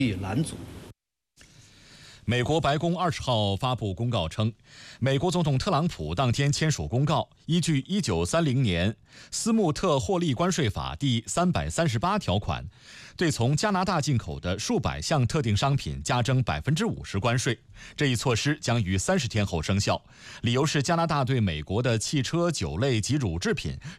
拦阻。 美国白宫20号发布公告称，美国总统特朗普当天签署公告，依据1930年斯穆特获利关税法第338条款，对从加拿大进口的数百项特定商品加征50%关税。这一措施将于30天后生效，理由是加拿大对美国的汽车、酒类及乳制品